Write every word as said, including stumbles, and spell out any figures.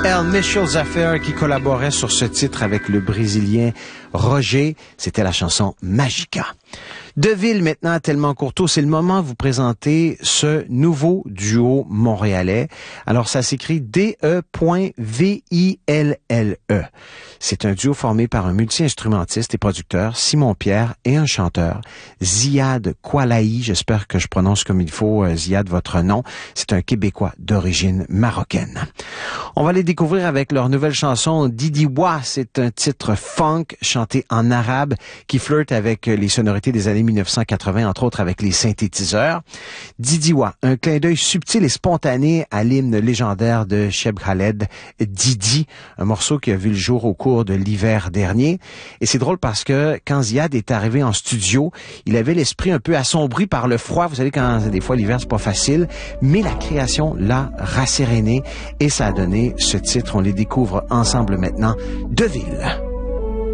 El Michels Affair qui collaborait sur ce titre avec le Brésilien Roger. C'était la chanson Magica. Deville maintenant, Tellement Courteau, c'est le moment de vous présenter ce nouveau duo montréalais. Alors, ça s'écrit D E V I L L E. C'est un duo formé par un multi-instrumentiste et producteur, Simon Pierre, et un chanteur, Ziad Koualaï. J'espère que je prononce comme il faut, Ziad, votre nom. C'est un Québécois d'origine marocaine. On va les découvrir avec leur nouvelle chanson, Didiwa. C'est un titre funk chanté en arabe qui flirte avec les sonorités des années mille neuf cent quatre-vingts, entre autres avec les synthétiseurs. Didiwa, un clin d'œil subtil et spontané à l'hymne légendaire de Cheb Khaled, Didi, un morceau qui a vu le jour au cours de l'hiver dernier. Et c'est drôle parce que quand Ziad est arrivé en studio, il avait l'esprit un peu assombri par le froid. Vous savez, quand des fois l'hiver c'est pas facile, mais la création l'a rasséréné et ça a donné ce titre. On les découvre ensemble maintenant, Deville.